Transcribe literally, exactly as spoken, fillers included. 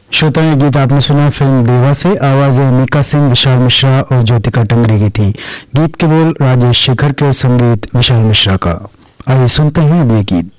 श्रोता ने गीत आपने सुना फिल्म देवा से। आवाजें मीका सिंह, विशाल मिश्रा और ज्योतिका टंगरी की थी। गीत के बोल राजेश शेखर के और संगीत विशाल मिश्रा का। आइए सुनते हैं अब ये गीत।